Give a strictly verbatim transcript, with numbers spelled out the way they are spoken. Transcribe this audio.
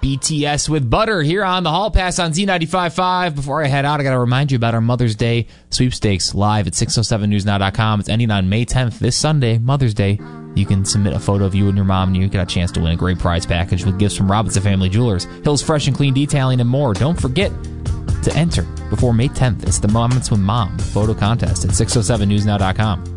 B T S with Butter here on the Hall Pass on Z ninety-five point five. Before I head out, I got to remind you about our Mother's Day sweepstakes live at six oh seven news now dot com. It's ending on May tenth, this Sunday, Mother's Day. You can submit a photo of you and your mom, and you get a chance to win a great prize package with gifts from Robinson Family Jewelers, Hills Fresh and Clean Detailing, and more. Don't forget to enter before May tenth. It's the Moments with Mom photo contest at six oh seven news now dot com.